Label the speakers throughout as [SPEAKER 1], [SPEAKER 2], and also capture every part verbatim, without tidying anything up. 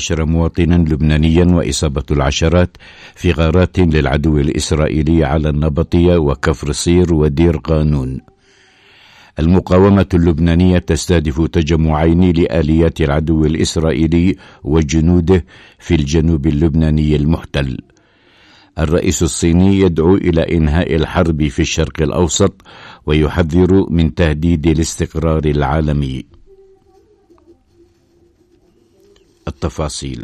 [SPEAKER 1] عشر مواطنا لبنانيا وإصابة العشرات في غارات للعدو الإسرائيلي على النبطية وكفر صير ودير قانون. المقاومة اللبنانية تستهدف تجمعين لآليات العدو الإسرائيلي وجنوده في الجنوب اللبناني المحتل. الرئيس الصيني يدعو إلى إنهاء الحرب في الشرق الأوسط ويحذر من تهديد الاستقرار العالمي. التفاصيل: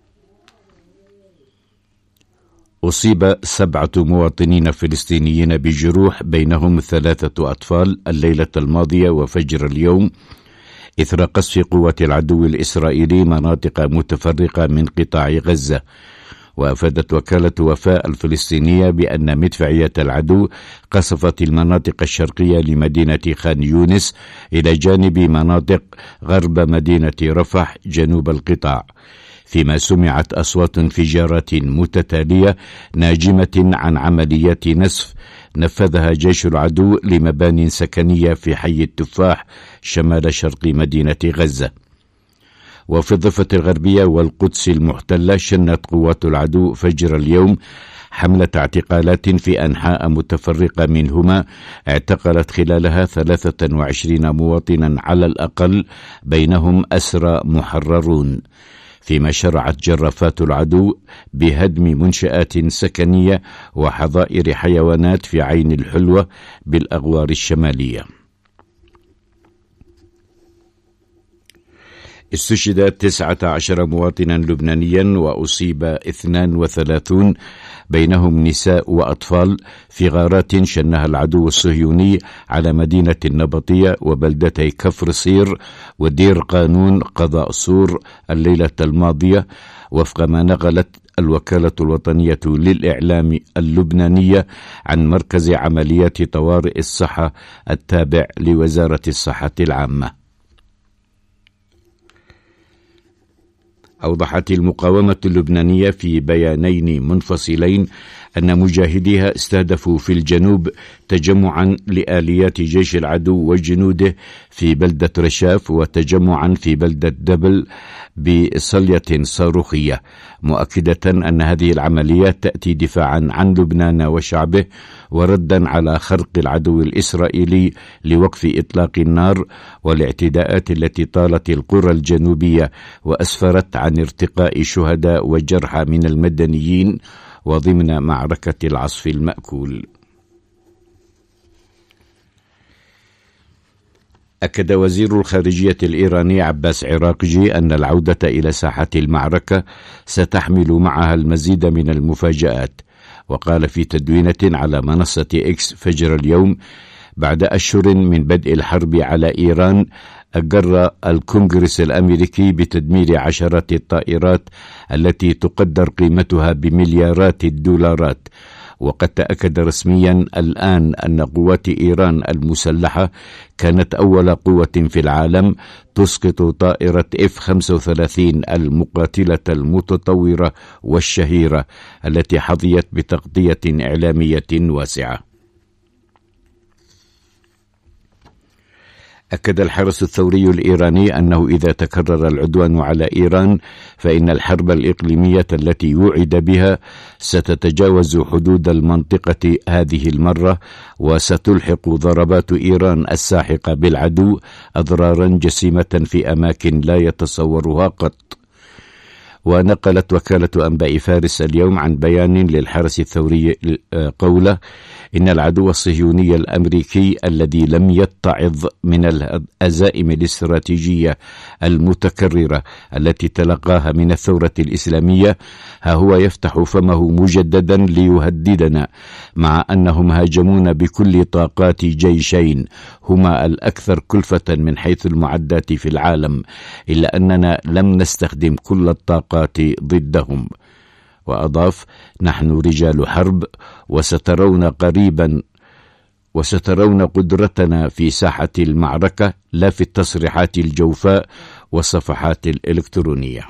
[SPEAKER 1] أصيب سبعة مواطنين فلسطينيين بجروح بينهم ثلاثة أطفال الليلة الماضية وفجر اليوم إثر قصف قوات العدو الإسرائيلي مناطق متفرقة من قطاع غزة. وأفادت وكالة وفاء الفلسطينية بأن مدفعية العدو قصفت المناطق الشرقية لمدينة خان يونس إلى جانب مناطق غرب مدينة رفح جنوب القطاع، فيما سمعت أصوات انفجارات متتالية ناجمة عن عمليات نسف نفذها جيش العدو لمبان سكنية في حي التفاح شمال شرق مدينة غزة. وفي الضفة الغربية والقدس المحتلة شنت قوات العدو فجر اليوم حملة اعتقالات في أنحاء متفرقة منهما اعتقلت خلالها ثلاثة وعشرين مواطنا على الأقل، بينهم أسرى محررون، فيما شرعت جرافات العدو بهدم منشآت سكنية وحظائر حيوانات في عين الحلوة بالأغوار الشمالية. استشهد تسعة عشر مواطنا لبنانيا وأصيب اثنان وثلاثون بينهم نساء وأطفال في غارات شنها العدو الصهيوني على مدينة النبطية وبلدتي كفر صير ودير قانون قضاء صور الليلة الماضية، وفق ما نقلت الوكالة الوطنية للإعلام اللبنانية عن مركز عمليات طوارئ الصحة التابع لوزارة الصحة العامة. أوضحت المقاومة اللبنانية في بيانين منفصلين أن مجاهديها استهدفوا في الجنوب تجمعا لآليات جيش العدو وجنوده في بلدة رشاف وتجمعا في بلدة دبل بصلية صاروخية، مؤكدة أن هذه العمليات تأتي دفاعا عن لبنان وشعبه وردا على خرق العدو الإسرائيلي لوقف إطلاق النار والاعتداءات التي طالت القرى الجنوبية وأسفرت عن ارتقاء شهداء وجرحى من المدنيين وضمن معركة العصف المأكول. أكد وزير الخارجية الإيراني عباس عراقجي أن العودة إلى ساحة المعركة ستحمل معها المزيد من المفاجآت. وقال في تدوينة على منصة إكس فجر اليوم: بعد أشهر من بدء الحرب على إيران أقر الكونغرس الأمريكي بتدمير عشرات الطائرات التي تقدر قيمتها بمليارات الدولارات. وقد تأكد رسميا الآن أن قوات إيران المسلحة كانت أول قوة في العالم تسقط طائرة إف خمسة وثلاثين المقاتلة المتطورة والشهيرة التي حظيت بتغطية إعلامية واسعة. أكد الحرس الثوري الإيراني أنه إذا تكرر العدوان على إيران فإن الحرب الإقليمية التي وعد بها ستتجاوز حدود المنطقة هذه المرة، وستلحق ضربات إيران الساحقة بالعدو أضرارا جسيمة في أماكن لا يتصورها قط. ونقلت وكالة أنباء فارس اليوم عن بيان للحرس الثوري قوله: إن العدو الصهيوني الأمريكي الذي لم يتعظ من الأزائم الاستراتيجية المتكررة التي تلقاها من الثورة الإسلامية ها هو يفتح فمه مجددا ليهددنا، مع أنهم هاجمون بكل طاقات جيشين هما الأكثر كلفة من حيث المعدات في العالم، إلا أننا لم نستخدم كل الطاقات ضدهم. وأضاف: نحن رجال حرب وسترون قريبا وسترون قدرتنا في ساحة المعركة لا في التصريحات الجوفاء والصفحات الإلكترونية.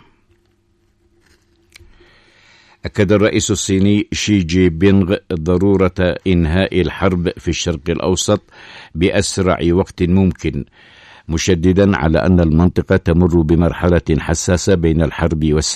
[SPEAKER 1] أكد الرئيس الصيني شي جي بينغ ضرورة إنهاء الحرب في الشرق الأوسط بأسرع وقت ممكن، مشددا على أن المنطقة تمر بمرحلة حساسة بين الحرب والسلام